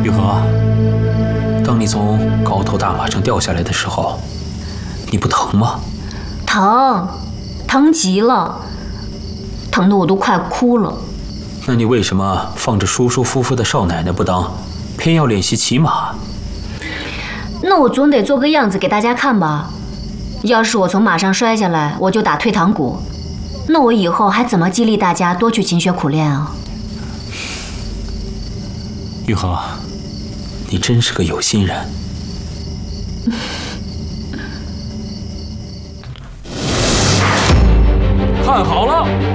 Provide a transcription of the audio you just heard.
玉和，当你从高头大马上掉下来的时候，你不疼吗？ 疼，疼极了，疼得我都快哭了。 那你为什么放着舒舒服服的少奶奶不当，偏要练习骑马？ 那我总得做个样子给大家看吧。要是我从马上摔下来，我就打退堂鼓，那我以后还怎么激励大家多去勤学苦练啊？ 玉和，你真是个有心人。看好了！